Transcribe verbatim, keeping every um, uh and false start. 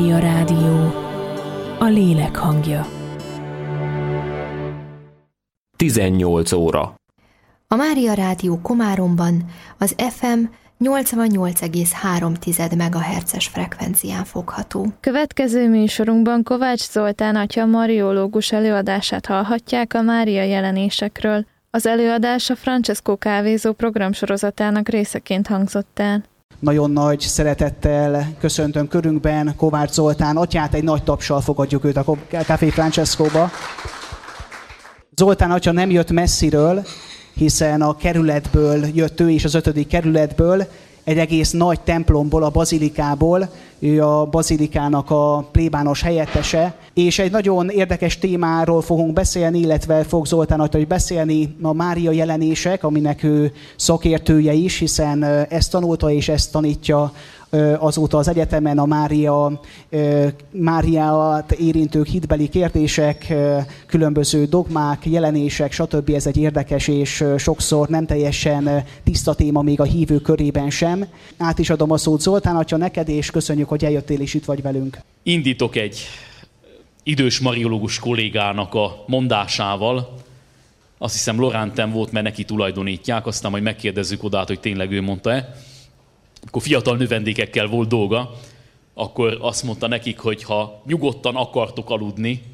A rádió, a lélek hangja. tizennyolc óra. A Mária Rádió Komáromban az ef em nyolcvannyolc egész három megahertzes frekvencián fogható. Következő műsorunkban Kovács Zoltán atya mariológus előadását hallhatják a Mária jelenésekről. Az előadás a Francesco Kávézó programsorozatának részeként hangzott el. Nagyon nagy szeretettel köszöntöm körünkben Kovács Zoltán atyát, egy nagy tapssal fogadjuk őt a Café Francescóba. Zoltán atya nem jött messziről, hiszen a kerületből jött ő és az ötödik kerületből, egy egész nagy templomból, a bazilikából, ő a bazilikának a plébános helyettese, és egy nagyon érdekes témáról fogunk beszélni, illetve fog Zoltán atya hogy beszélni, a Mária jelenések, aminek ő szakértője is, hiszen ezt tanulta és ezt tanítja azóta az egyetemen, a Mária, Máriát érintő hitbeli kérdések, különböző dogmák, jelenések, stb. Ez egy érdekes és sokszor nem teljesen tiszta téma még a hívő körében sem. Át is adom a szót Zoltán atya neked, és köszönjük, hogy eljöttél és itt vagy velünk. Indítok egy idős mariológus kollégának a mondásával. Azt hiszem Loránten volt, mert neki tulajdonítják, aztán majd megkérdezzük odát, hogy tényleg ő mondta-e. Akkor fiatal növendékekkel volt dolga, akkor azt mondta nekik, hogy ha nyugodtan akartok aludni,